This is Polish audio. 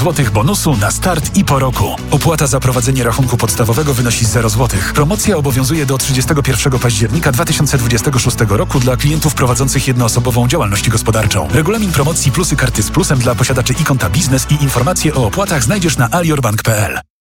zł bonusu na start i po roku. Opłata za prowadzenie rachunku podstawowego wynosi 0 zł. Promocja obowiązuje do 31 października 2026 roku dla klientów prowadzących jednoosobową działalność gospodarczą. Regulamin promocji Plusy Karty z Plusem dla posiadaczy i konta biznes i informacje o opłatach znajdziesz na aliorbank.pl.